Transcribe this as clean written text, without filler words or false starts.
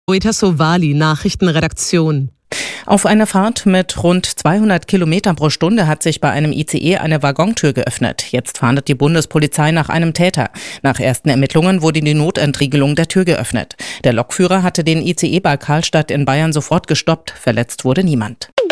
Reuters Sowali, Nachrichtenredaktion. Auf einer Fahrt mit rund 200 Kilometern pro Stunde hat sich bei einem ICE eine Waggontür geöffnet. Jetzt fahndet die Bundespolizei nach einem Täter. Nach ersten Ermittlungen wurde die Notentriegelung der Tür geöffnet. Der Lokführer hatte den ICE bei Karlstadt in Bayern sofort gestoppt. Verletzt wurde niemand.